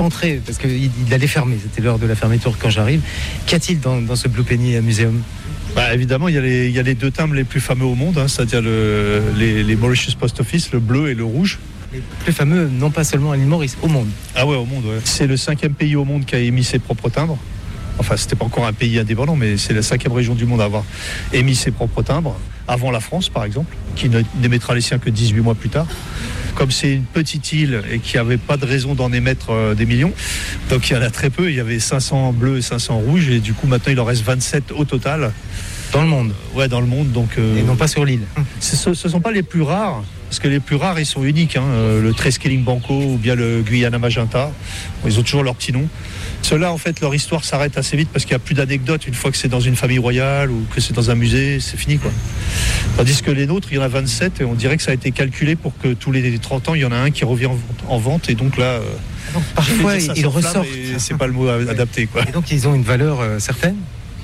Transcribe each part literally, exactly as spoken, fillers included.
entrer, parce qu'il il allait fermer, c'était l'heure de la fermeture quand j'arrive. Qu'y a-t-il dans, dans ce Blue Penny Museum? Bah, évidemment, il y, a les, il y a les deux timbres les plus fameux au monde, hein, c'est-à-dire le, les, les Mauritius Post Office, le bleu et le rouge. Les plus fameux, non pas seulement à l'île Maurice, au monde. Ah ouais, au monde, ouais. C'est le cinquième pays au monde qui a émis ses propres timbres. Enfin, c'était pas encore un pays indépendant, mais c'est la cinquième région du monde à avoir émis ses propres timbres, avant la France, par exemple, qui n'émettra les siens que dix-huit mois plus tard. Comme c'est une petite île et qu'il n'y avait pas de raison d'en émettre euh, des millions, donc il y en a très peu. Il y avait cinq cents bleus et cinq cents rouges, et du coup, maintenant, il en reste vingt-sept au total. Dans le monde? Ouais, dans le monde. Donc, euh, et non pas sur l'île? Ce ne sont pas les plus rares, parce que les plus rares, ils sont uniques. Hein. Euh, le Treescaling Banco ou bien le Guyana Magenta, ils ont toujours leur petit nom. Ceux-là, en fait, leur histoire s'arrête assez vite parce qu'il n'y a plus d'anecdotes. Une fois que c'est dans une famille royale ou que c'est dans un musée, c'est fini, quoi. Tandis que les nôtres, il y en a vingt-sept et on dirait que ça a été calculé pour que tous les trente ans, il y en a un qui revient en vente. En vente et donc là, euh, donc, parfois, ils ressortent. C'est pas le mot adapté, quoi. Et donc, ils ont une valeur euh, certaine?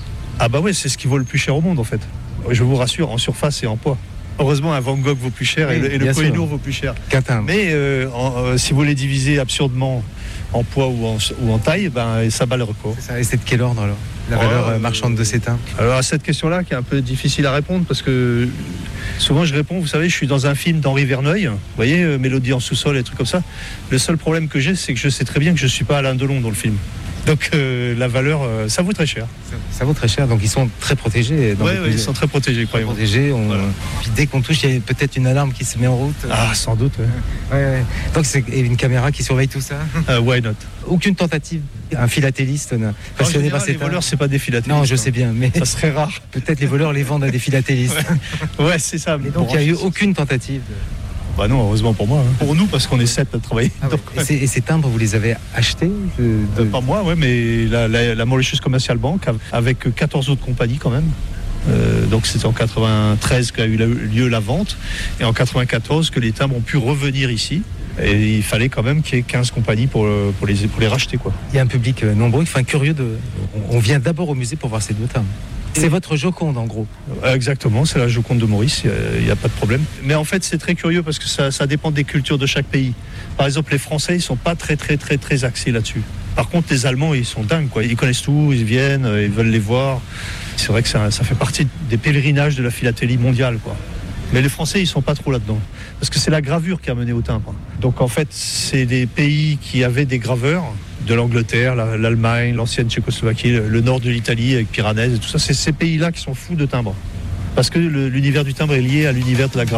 Ah bah ouais, c'est ce qui vaut le plus cher au monde, en fait. Je vous rassure, en surface et en poids. Heureusement, un Van Gogh vaut plus cher, oui, et le, et le Kohinoor vaut plus cher. Qu'un Mais euh, en, euh, si vous les divisez absurdement en poids ou en, ou en taille, ben, ça bat le record. C'est ça. Et c'est de quel ordre alors, la oh, valeur euh, marchande de ces timbres? Alors à cette question-là, qui est un peu difficile à répondre, parce que souvent je réponds, vous savez, je suis dans un film d'Henri Verneuil, vous voyez, euh, Mélodie en sous-sol et trucs comme ça. Le seul problème que j'ai, c'est que je sais très bien que je ne suis pas Alain Delon dans le film. Donc euh, la valeur, euh, ça vaut très cher. Ça, ça vaut très cher, donc ils sont très protégés. Oui, ouais, ils sont très protégés, croyez-moi. Protégés, on... voilà. Puis dès qu'on touche, il y a peut-être une alarme qui se met en route. Ah, sans doute, oui. Ouais, ouais. Donc c'est une caméra qui surveille tout ça. uh, Why not? Aucune tentative. Un philatéliste passionné par ces les voleurs, c'est pas des philatélistes. Non, je sais bien, mais ça serait rare. Peut-être les voleurs les vendent à des philatélistes. Ouais, ouais, c'est ça. Et donc il n'y a eu aucune tentative. Bah non, heureusement pour moi. Hein. Pour nous, parce qu'on est sept à travailler. Ah ouais. Donc, et, ces, et ces timbres, vous les avez achetés de, de... Euh, Pas moi, ouais, mais la, la, la Mauritius Commercial Bank, avec quatorze autres compagnies quand même. Euh, donc c'était en quatre-vingt-treize qu'a eu lieu la vente, et en quatre-vingt-quatorze que les timbres ont pu revenir ici. Et il fallait quand même qu'il y ait quinze compagnies pour, pour, les, pour les racheter, quoi. Il y a un public nombreux, enfin curieux de... On vient d'abord au musée pour voir ces deux timbres. C'est votre Joconde, en gros. Exactement, c'est la Joconde de Maurice, il n'y a, a pas de problème. Mais en fait, c'est très curieux parce que ça, ça dépend des cultures de chaque pays. Par exemple, les Français, ils ne sont pas très, très, très, très axés là-dessus. Par contre, les Allemands, ils sont dingues, quoi. Ils connaissent tout, ils viennent, ils veulent les voir. C'est vrai que ça, ça fait partie des pèlerinages de la philatélie mondiale, quoi. Mais les Français, ils sont pas trop là-dedans. Parce que c'est la gravure qui a mené au timbre. Donc en fait, c'est des pays qui avaient des graveurs, de l'Angleterre, l'Allemagne, l'ancienne Tchécoslovaquie, le nord de l'Italie avec Piranèse et tout ça. C'est ces pays-là qui sont fous de timbre. Parce que l'univers du timbre est lié à l'univers de la gravure.